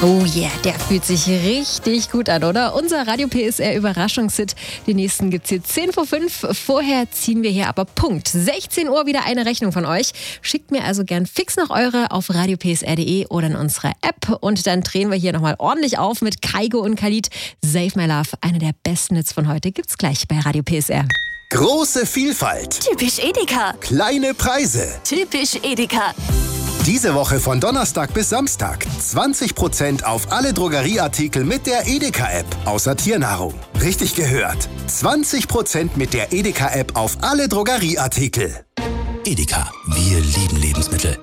Oh yeah, der fühlt sich richtig gut an, oder? Unser Radio PSR Überraschungshit. Den nächsten gibt's hier 10 vor 5. Vorher ziehen wir hier aber Punkt 16 Uhr wieder eine Rechnung von euch. Schickt mir also gern fix noch eure auf radiopsr.de oder in unserer App. Und dann drehen wir hier nochmal ordentlich auf mit Kaigo und Khalid. Save My Love, einer der besten Hits von heute, gibt's gleich bei Radio PSR. Große Vielfalt. Typisch Edeka. Kleine Preise. Typisch Edeka. Diese Woche von Donnerstag bis Samstag 20% auf alle Drogerieartikel mit der Edeka-App, außer Tiernahrung. Richtig gehört. 20% mit der Edeka-App auf alle Drogerieartikel. Edeka, wir lieben Lebensmittel.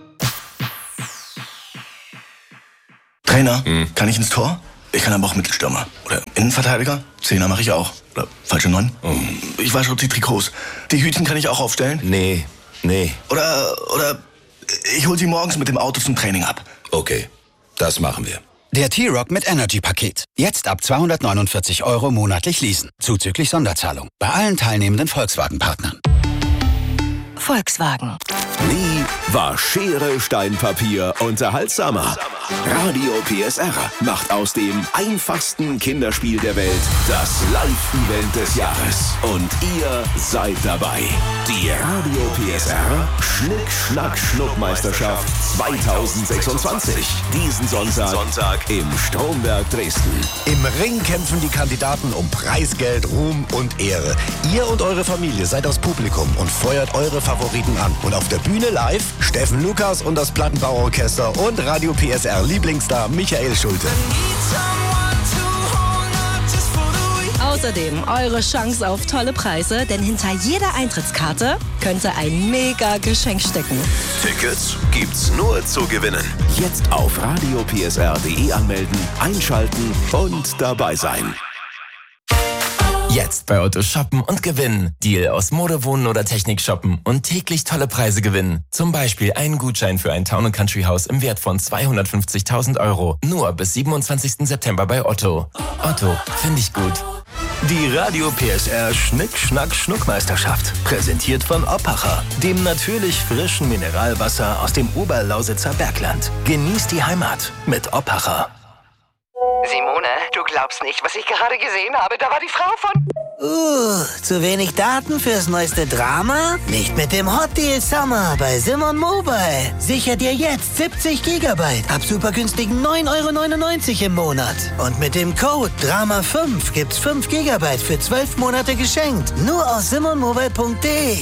Trainer, kann ich ins Tor? Ich kann aber auch Mittelstürmer. Oder Innenverteidiger? Zehner mache ich auch. Oder falsche 9? Ich wasche die Trikots. Die Hütchen kann ich auch aufstellen? Nee. Oder ich hol sie morgens mit dem Auto zum Training ab. Okay, das machen wir. Der T-Rock mit Energy-Paket. Jetzt ab 249 € monatlich leasen. Zuzüglich Sonderzahlung. Bei allen teilnehmenden Volkswagen-Partnern. Volkswagen. Nie war Schere, Stein, Papier unterhaltsamer. Radio PSR macht aus dem einfachsten Kinderspiel der Welt das Live-Event des Jahres. Und ihr seid dabei. Die Radio PSR Schnick-Schnack-Schnuck-Meisterschaft 2026. Diesen Sonntag im Stromberg Dresden. Im Ring kämpfen die Kandidaten um Preisgeld, Ruhm und Ehre. Ihr und eure Familie seid das Publikum und feuert eure Favoriten an. Und auf der Bühne live Steffen Lukas und das Plattenbauorchester und Radio PSR Lieblingsstar Michael Schulte. Außerdem eure Chance auf tolle Preise, denn hinter jeder Eintrittskarte könnte ein mega Geschenk stecken. Tickets gibt's nur zu gewinnen. Jetzt auf radiopsr.de anmelden, einschalten und dabei sein. Jetzt bei Otto shoppen und gewinnen. Deal aus Mode, Wohnen oder Technik shoppen und täglich tolle Preise gewinnen. Zum Beispiel einen Gutschein für ein Town & Country Haus im Wert von 250.000 €. Nur bis 27. September bei Otto. Otto, finde ich gut. Die Radio PSR Schnick-Schnack-Schnuck-Meisterschaft. Präsentiert von Oppacher, dem natürlich frischen Mineralwasser aus dem Oberlausitzer Bergland. Genießt die Heimat mit Oppacher. Simone, du glaubst nicht, was ich gerade gesehen habe. Da war die Frau von... Zu wenig Daten fürs neueste Drama? Nicht mit dem Hot Deal Summer bei Simon Mobile. Sicher dir jetzt 70 GB ab super günstigen 9,99 € im Monat. Und mit dem Code DRAMA5 gibt's 5 GB für 12 Monate geschenkt. Nur aus simonmobile.de.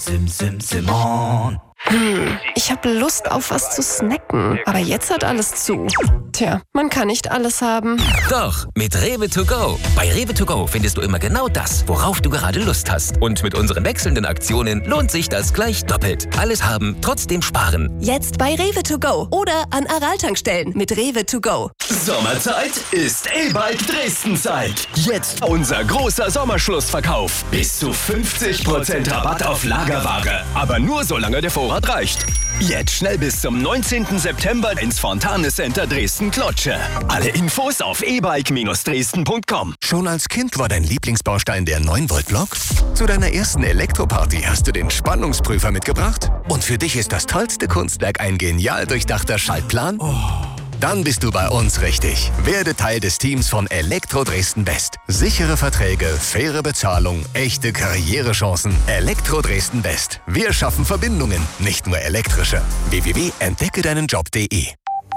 Simon. Ich habe Lust auf was zu snacken, aber jetzt hat alles zu. Tja, man kann nicht alles haben. Doch, mit Rewe to go. Bei Rewe to go findest du immer genau das, worauf du gerade Lust hast. Und mit unseren wechselnden Aktionen lohnt sich das gleich doppelt. Alles haben, trotzdem sparen. Jetzt bei Rewe to go oder an Aral-Tankstellen mit Rewe to go. Sommerzeit ist E-Bike Dresden-Zeit. Jetzt unser großer Sommerschlussverkauf. Bis zu 50% Rabatt auf Lagerware. Aber nur solange der Vorrat reicht. Jetzt schnell bis zum 19. September ins Fontane Center Dresden-Klotsche. Alle Infos auf ebike-dresden.com. Schon als Kind war dein Lieblingsbaustein der 9-Volt-Block? Zu deiner ersten Elektroparty hast du den Spannungsprüfer mitgebracht? Und für dich ist das tollste Kunstwerk ein genial durchdachter Schaltplan? Dann bist du bei uns richtig. Werde Teil des Teams von Elektro Dresden West. Sichere Verträge, faire Bezahlung, echte Karrierechancen. Elektro Dresden West. Wir schaffen Verbindungen, nicht nur elektrische. www.entdeckedeinenjob.de.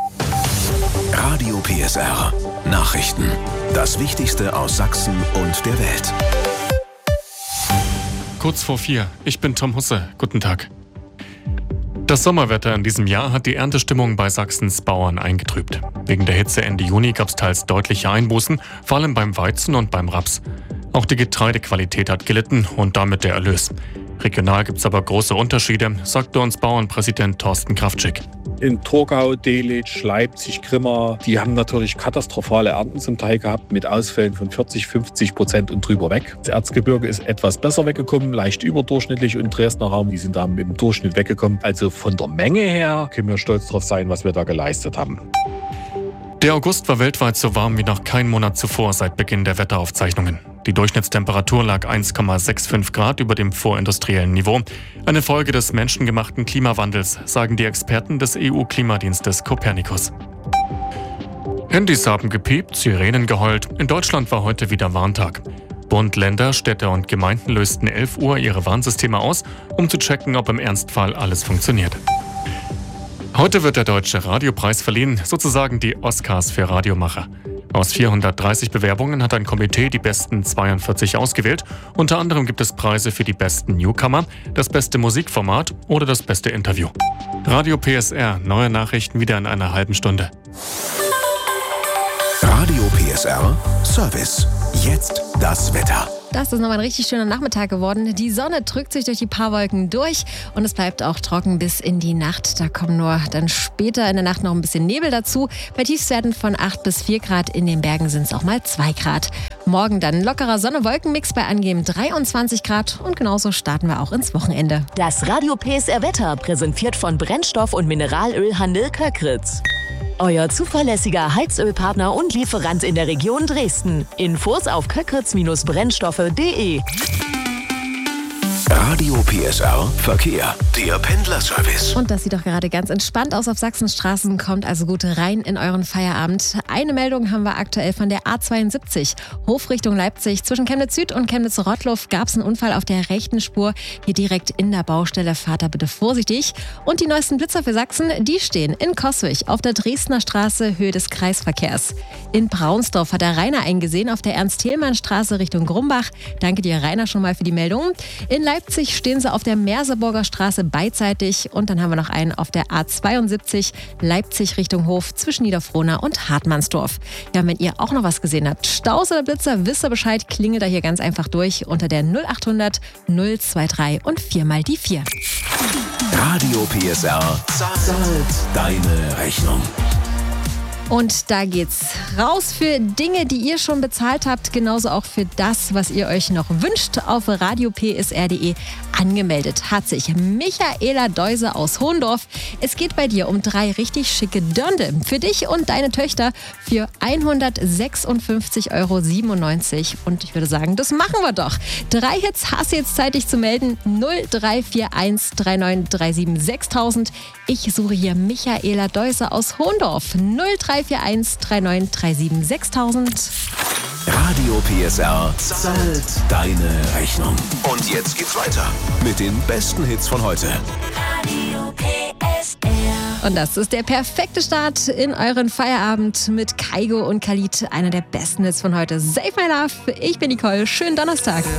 Radio PSR. Nachrichten. Das Wichtigste aus Sachsen und der Welt. Kurz vor 4. Ich bin Tom Husse. Guten Tag. Das Sommerwetter in diesem Jahr hat die Erntestimmung bei Sachsens Bauern eingetrübt. Wegen der Hitze Ende Juni gab es teils deutliche Einbußen, vor allem beim Weizen und beim Raps. Auch die Getreidequalität hat gelitten und damit der Erlös. Regional gibt es aber große Unterschiede, sagte uns Bauernpräsident Thorsten Kraftschick. In Torgau, Delitzsch, Leipzig, Grimma, die haben natürlich katastrophale Ernten zum Teil gehabt mit Ausfällen von 40-50% und drüber weg. Das Erzgebirge ist etwas besser weggekommen, leicht überdurchschnittlich, und Dresdner Raum, die sind da im Durchschnitt weggekommen. Also von der Menge her können wir stolz drauf sein, was wir da geleistet haben. Der August war weltweit so warm wie noch kein Monat zuvor seit Beginn der Wetteraufzeichnungen. Die Durchschnittstemperatur lag 1,65 Grad über dem vorindustriellen Niveau. Eine Folge des menschengemachten Klimawandels, sagen die Experten des EU-Klimadienstes Copernicus. Handys haben gepiept, Sirenen geheult. In Deutschland war heute wieder Warntag. Bund, Länder, Städte und Gemeinden lösten 11 Uhr ihre Warnsysteme aus, um zu checken, ob im Ernstfall alles funktioniert. Heute wird der Deutsche Radiopreis verliehen, sozusagen die Oscars für Radiomacher. Aus 430 Bewerbungen hat ein Komitee die besten 42 ausgewählt. Unter anderem gibt es Preise für die besten Newcomer, das beste Musikformat oder das beste Interview. Radio PSR, neue Nachrichten wieder in einer halben Stunde. Radio PSR Service. Jetzt das Wetter. Das ist nochmal ein richtig schöner Nachmittag geworden. Die Sonne drückt sich durch die paar Wolken durch und es bleibt auch trocken bis in die Nacht. Da kommen nur dann später in der Nacht noch ein bisschen Nebel dazu. Bei Tiefstwerten von 8 bis 4 Grad, in den Bergen sind es auch mal 2 Grad. Morgen dann lockerer Sonne-Wolken-Mix bei angebend 23 Grad und genauso starten wir auch ins Wochenende. Das Radio PSR Wetter präsentiert von Brennstoff- und Mineralölhandel Köckritz. Euer zuverlässiger Heizölpartner und Lieferant in der Region Dresden. Infos auf köckritz-brennstoffe.de. Radio PSR Verkehr, der Pendlerservice. Und das sieht doch gerade ganz entspannt aus auf Sachsens Straßen. Kommt also gut rein in euren Feierabend. Eine Meldung haben wir aktuell von der A72. Hofrichtung Leipzig. Zwischen Chemnitz Süd und Chemnitz Rottluff gab es einen Unfall auf der rechten Spur. Hier direkt in der Baustelle. Fahrt da bitte vorsichtig. Und die neuesten Blitzer für Sachsen, die stehen in Coswig auf der Dresdner Straße, Höhe des Kreisverkehrs. In Braunsdorf hat der Rainer eingesehen auf der Ernst-Thälmann-Straße Richtung Grumbach. Danke dir, Rainer, schon mal für die Meldung. In Leipzig stehen sie auf der Merseburger Straße beidseitig und dann haben wir noch einen auf der A72 Leipzig Richtung Hof zwischen Niederfrohna und Hartmannsdorf. Ja, wenn ihr auch noch was gesehen habt, Staus oder Blitzer, wisst ihr Bescheid, klingelt da hier ganz einfach durch unter der 0800 023 und 4 die 4. Radio PSR zahlt deine Rechnung. Und da geht's raus für Dinge, die ihr schon bezahlt habt, genauso auch für das, was ihr euch noch wünscht. Auf radiopsr.de angemeldet hat sich Michaela Deuse aus Hohndorf. Es geht bei dir um 3 richtig schicke Dirndl für dich und deine Töchter für 156,97 € Und ich würde sagen, das machen wir doch. 3 Hits hast du jetzt Zeit, dich zu melden. 0341 3937 6000. Ich suche hier Michaela Deuse aus Hohndorf. 0341 3937 6000. Radio PSR zahlt deine Rechnung. Und jetzt geht's weiter mit den besten Hits von heute. Radio PSR. Und das ist der perfekte Start in euren Feierabend mit Kaigo und Khalid. Einer der besten Hits von heute. Save My Love. Ich bin Nicole. Schönen Donnerstag.